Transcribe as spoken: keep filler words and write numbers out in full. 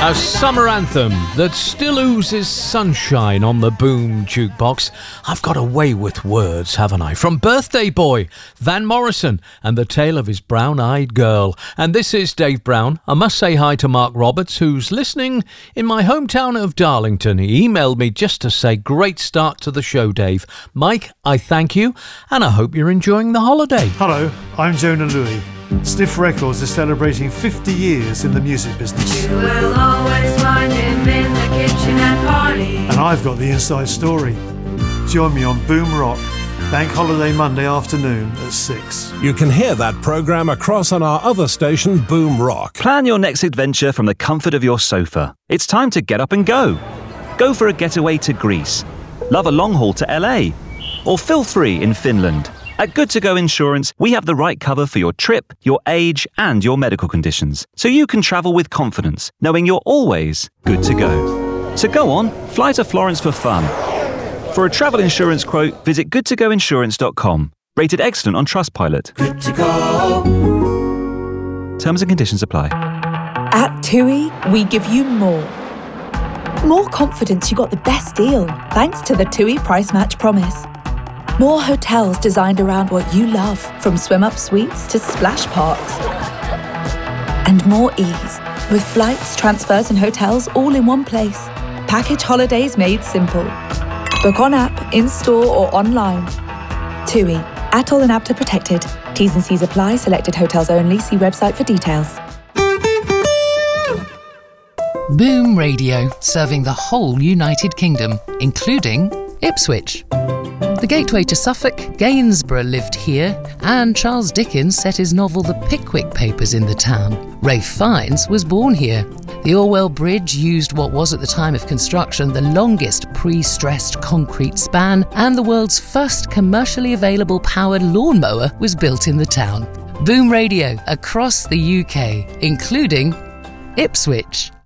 A summer anthem that still oozes sunshine on the Boom Jukebox. I've got away with words, haven't I? From Birthday Boy, Van Morrison, and the tale of his brown-eyed girl. And this is Dave Brown. I must say hi to Mark Roberts, who's listening in my hometown of Darlington. He emailed me just to say, great start to the show, Dave. Mike, I thank you, and I hope you're enjoying the holiday. Hello, I'm Jonah Louie. Sniff Records is celebrating fifty years in the music business. You will always find him in the kitchen at parties. And I've got the inside story. Join me on Boom Rock, Bank Holiday Monday afternoon at six. You can hear that programme across on our other station, Boom Rock. Plan your next adventure from the comfort of your sofa. It's time to get up and go. Go for a getaway to Greece. Love a long haul to L A. Or feel free in Finland. At Good To Go Insurance, we have the right cover for your trip, your age, and your medical conditions, so you can travel with confidence, knowing you're always good to go. So go on, fly to Florence for fun. For a travel insurance quote, visit good to go insurance dot com. Rated excellent on Trustpilot. Good to go. Terms and conditions apply. At TUI, we give you more. More confidence you got the best deal, thanks to the TUI Price Match Promise. More hotels designed around what you love, from swim-up suites to splash parks. And more ease, with flights, transfers and hotels all in one place. Package holidays made simple. Book on app, in-store or online. TUI. Atoll and A B T A protected. T's and C's apply. Selected hotels only. See website for details. Boom Radio, serving the whole United Kingdom, including Ipswich. The gateway to Suffolk, Gainsborough lived here, and Charles Dickens set his novel The Pickwick Papers in the town. Ralph Fiennes was born here. The Orwell Bridge used what was at the time of construction the longest pre-stressed concrete span, and the world's first commercially available powered lawnmower was built in the town. Boom Radio across the U K, including Ipswich.